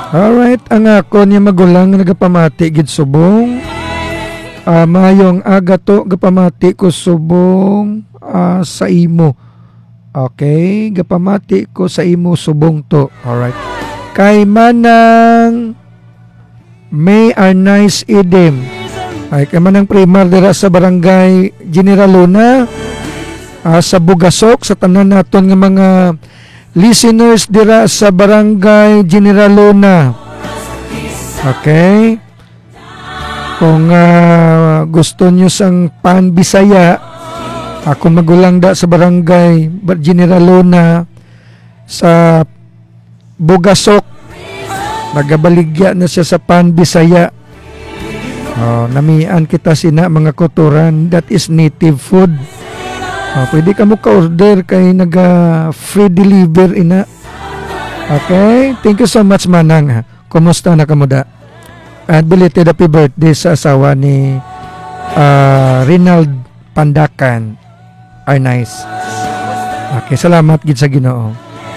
Alright, ang ako niya magulang nga nagapamati gid subong. Mayong aga to gapamati ko subong sa imo. Okay, gapamati ko sa imo subong to. Alright. Kay manang May Arnice Idem. Ay kay manang primar dira sa barangay General Luna. Sa Bugasok sa tanan naton nga mga listeners dira sa barangay General Luna. Okay? Kung gusto nyo sang pan Bisaya, ako magulang da sa barangay General Luna sa Bugasok. Nagabaligya na siya sa pan Bisaya. Namian kita sina mga kotoran. That is native food. Pwede ka mo ka-order kay naga-free deliver ina. Okay? Thank you so much, Manang. Kumusta na kamuda? At belated happy birthday sa asawa ni Rinald Pandakan. Nice. Okay, salamat gid sa Ginoo.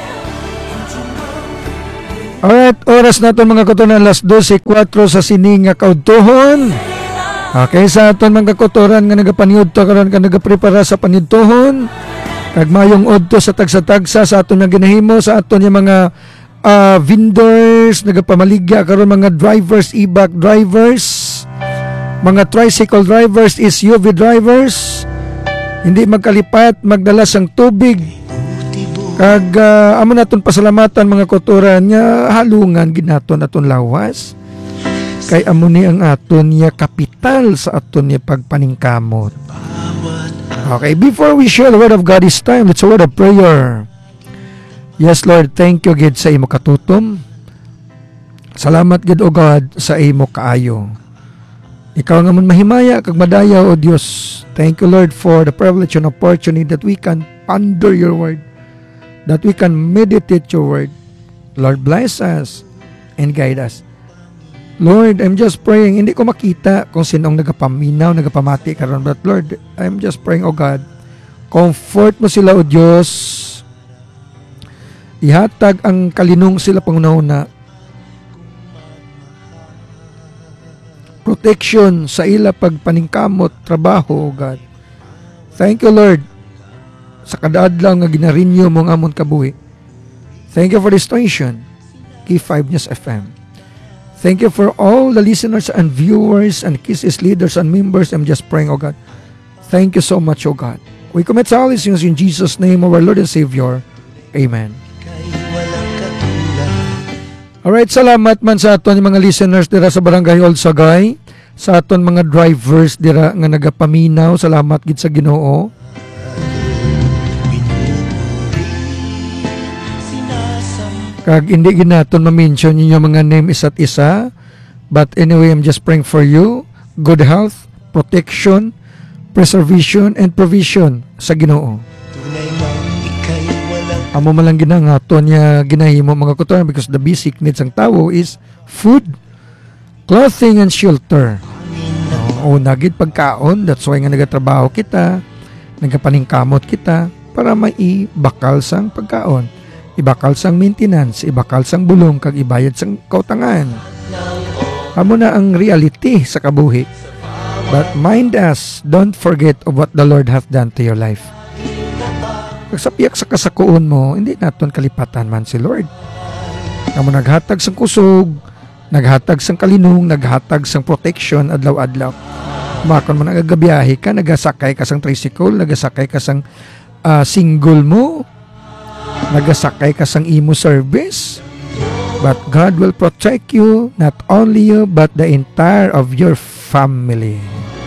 Alright, oras na ito mga kotoran, alas 12:04 sa sining nga kaudtohon. Okay, sa aton mga kotoran nga nagapaniud to karon ka nagaprepara sa panidtohon. Kag mayong odto sa tagsa-tagsa sa aton nga ginahimo sa aton yung mga vendors nagapamaligya karon mga drivers, e-bike drivers, mga tricycle drivers, SUV drivers. Hindi magkalipat, magdala sang tubig. Kag amo naton pasalamatan mga kotoran nga halungan ginaton aton lawas. Kay amo ni ang aton niya kapital sa aton niya pagpaningkamot. Okay, before we share the word of God this time, let's a word of prayer. Yes, Lord, thank you gid sa imo katutom. Salamat gid o God sa imo kaayo. Ikaw nga man mahimaya kag madaya o Dios. Thank you, Lord, for the privilege and opportunity that we can ponder your word, that we can meditate your word. Lord, bless us and guide us. Lord, I'm just praying. Hindi ko makita kung sinong nagapaminaw, nagapamati karon. But Lord, I'm just praying, oh God, comfort mo sila, oh Diyos. Ihatag ang kalinong sila pangunahuna. Protection sa ila pagpaningkamot, trabaho, oh God. Thank you, Lord, sa kadaadlaw nga ginarinyo mong amon kabuhi. Thank you for this station, K5 News FM. Thank you for all the listeners and viewers and KISS leaders and members. I'm just praying, oh God. Thank you so much, oh God. We commit all these things in Jesus' name, our Lord and Savior. Amen. Alright, salamat man sa aton mga listeners dira sa Barangay Olsagay, sa aton mga drivers dira nga nagapaminaw. Salamat gid sa Ginoo. Kag hindi ginaton ma-mention ninyo mga name isa't isa. But anyway, I'm just praying for you. Good health, protection, preservation, and provision sa Ginoo. Amo man lang ginangaton niya ginahimo mga kutoran because the basic needs ang tao is food, clothing, and shelter. Nagit pagkaon. That's why nga nagatrabaho kita, nagapaningkamot kita para maibakal sang pagkaon, ibakal sang maintenance, ibakal sang bulong, kag ibayad sang kautangan. Amo na ang reality sa kabuhi. But mind us, don't forget of what the Lord hath done to your life. Kag sa piyak sa kasakuon mo, hindi naton kalipatan man si Lord. Amo naghatag sang kusog, naghatag sang kalinong, naghatag sang protection adlaw-adlaw. Makon man nagagabiyahe ka, nagasakay ka sang tricycle, nagasakay ka sang single mo, nagasakay ka sang imo service. But God will protect you, not only you, but the entire of your family.